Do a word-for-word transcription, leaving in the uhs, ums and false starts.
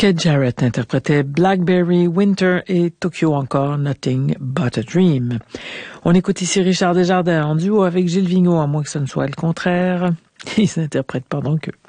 Kate Jarrett interprétait Blackberry, Winter et Tokyo encore, Nothing But a Dream. On écoute ici Richard Desjardins en duo avec Gilles Vigneault, à moins que ce ne soit le contraire. Ils interprètent pendant que